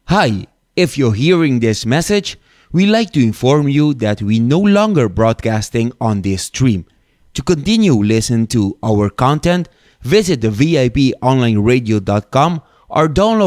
Hi, if you're hearing this message, we'd like to inform you that we no longer broadcasting on this stream. To continue listen to our content, visit the VIPonlineradio.com or download